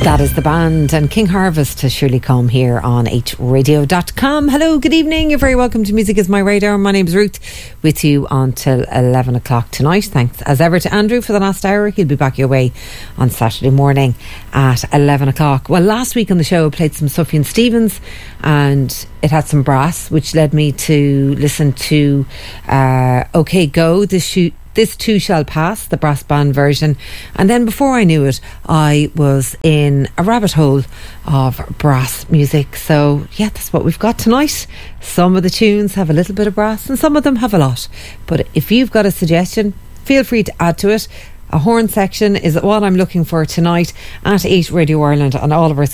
That is the band and King Harvest to Shirley Combe here on hradio.com. Hello, good evening. You're very welcome to Music is My Radar. My name's Ruth, with you until 11 o'clock tonight. Thanks as ever to Andrew for the last hour. He'll be back your way on Saturday morning at 11 o'clock. Well, last week on the show I played some Sufjan Stevens and it had some brass, which led me to listen to OK Go, This Too Shall Pass, the brass band version. And then before I knew it, I was in a rabbit hole of brass music. So yeah, that's what we've got tonight. Some of the tunes have a little bit of brass and some of them have a lot. But if you've got a suggestion, feel free to add to it. A horn section is what I'm looking for tonight at 8 Radio Ireland on all of our